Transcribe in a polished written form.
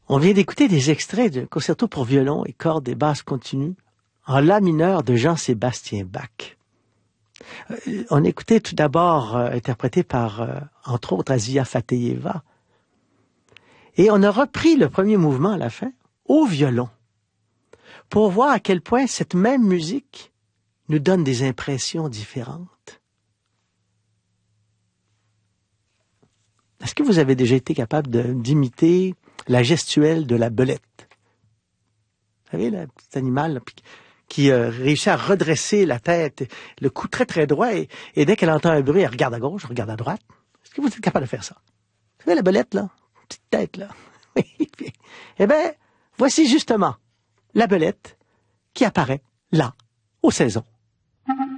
On vient d'écouter des extraits du concerto pour violon et cordes et basses continues en la mineur de Jean-Sébastien Bach. On écoutait tout d'abord interprété par, entre autres, Azia Fateyeva. Et on a repris le premier mouvement à la fin au violon pour voir à quel point cette même musique nous donne des impressions différentes. Est-ce que vous avez déjà été capable d'imiter la gestuelle de la belette? Vous savez, le petit animal là, qui réussit à redresser la tête, le cou très très droit, et dès qu'elle entend un bruit, elle regarde à gauche, elle regarde à droite. Est-ce que vous êtes capable de faire ça? Vous savez, la belette, là? Petite tête, là. Eh bien, voici justement la belette qui apparaît là, aux saisons.